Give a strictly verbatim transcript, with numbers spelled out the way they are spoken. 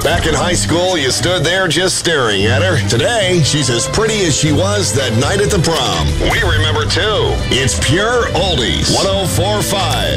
Back in high school, you stood there just staring at her. Today, she's as pretty as she was that night at the prom. We remember too. It's Pure Oldies. one oh four point five